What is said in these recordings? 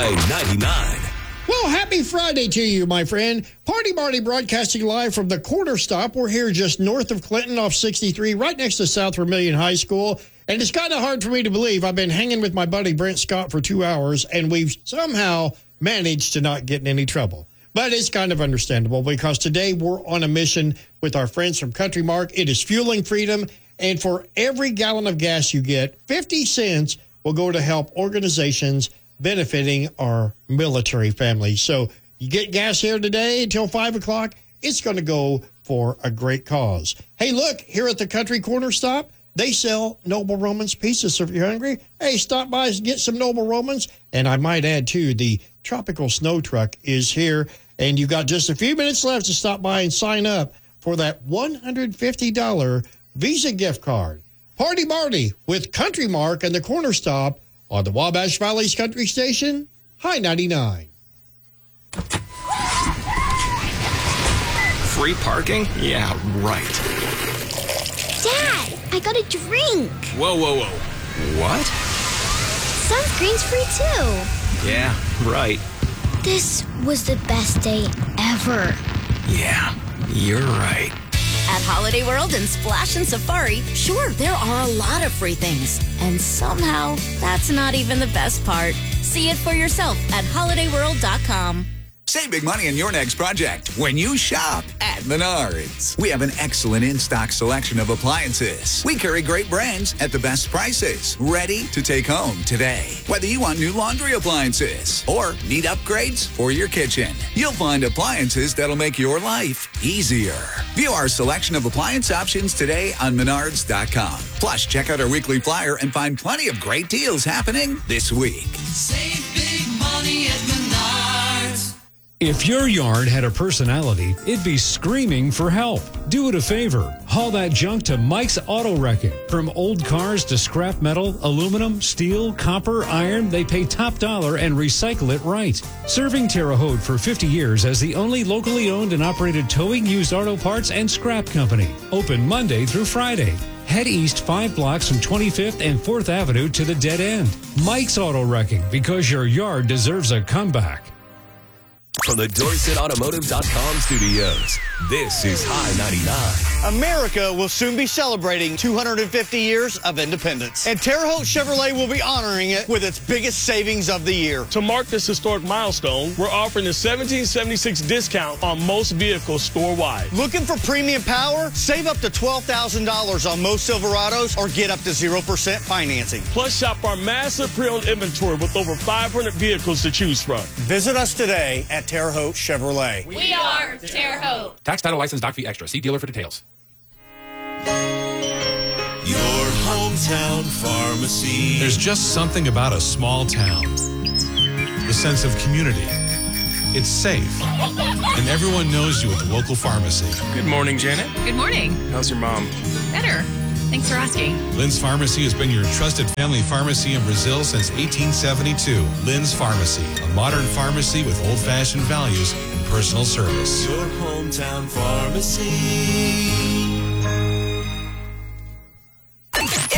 High 99. Well, happy Friday to you, my friend. Party Marty broadcasting live from the Corner Stop. We're here just north of Clinton off 63, right next to South Vermilion High School. And it's kind of hard for me to believe. I've been hanging with my buddy Brent Scott for 2 hours, and we've somehow managed to not get in any trouble. But it's kind of understandable because today we're on a mission with our friends from Country Mark. It is Fueling Freedom, and for every gallon of gas you get, 50 cents will go to help organizations benefiting our military families. So you get gas here today until 5 o'clock, it's going to go for a great cause. Hey, look, here at the Country Corner Stop, they sell Noble Romans pizzas. So if you're hungry, hey, stop by and get some Noble Romans. And I might add, too, the Tropical Snow Truck is here. And you've got just a few minutes left to stop by and sign up for that $150 Visa gift card. Party Marty with Country Mark and the Corner Stop on the Wabash Valley's Country Station, High 99. Free parking? Yeah, right. Dad, I got a drink. Whoa. What? Sunscreen's free too. Yeah, right. This was the best day ever. Yeah, you're right. At Holiday World and Splash and Safari, sure, there are a lot of free things. And somehow, that's not even the best part. See it for yourself at holidayworld.com. Save big money on your next project when you shop at Menards. We have an excellent in-stock selection of appliances. We carry great brands at the best prices, ready to take home today. Whether you want new laundry appliances or need upgrades for your kitchen, you'll find appliances that'll make your life easier. View our selection of appliance options today on Menards.com. Plus, check out our weekly flyer and find plenty of great deals happening this week. Save big money at Menards. If your yard had a personality, it'd be screaming for help. Do it a favor. Haul that junk to Mike's Auto Wrecking. From old cars to scrap metal, aluminum, steel, copper, iron, they pay top dollar and recycle it right. Serving Terre Haute for 50 years as the only locally owned and operated towing, used auto parts, and scrap company. Open Monday through Friday. Head east 5 blocks from 25th and 4th Avenue to the dead end. Mike's Auto Wrecking, because your yard deserves a comeback. From the DorsetAutomotive.com studios, this is High 99. America will soon be celebrating 250 years of independence, and Terre Haute Chevrolet will be honoring it with its biggest savings of the year. To mark this historic milestone, we're offering a $1,776 discount on most vehicles store-wide. Looking for premium power? Save up to $12,000 on most Silverados or get up to 0% financing. Plus, shop our massive pre-owned inventory with over 500 vehicles to choose from. Visit us today at Terre Haute Chevrolet. We are Terre Haute. Tax, title, license, doc fee extra. See dealer for details. Your hometown pharmacy. There's just something about a small town. The sense of community. It's safe. And everyone knows you at the local pharmacy. Good morning, Janet. Good morning. How's your mom? Better. Thanks for asking. Lynn's Pharmacy has been your trusted family pharmacy in Brazil since 1872. Lynn's Pharmacy, a modern pharmacy with old-fashioned values and personal service. Your hometown pharmacy.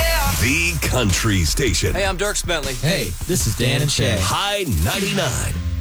The Country Station. Hey, I'm Dirk Bentley. Hey, this is Dan and Shay. High 99.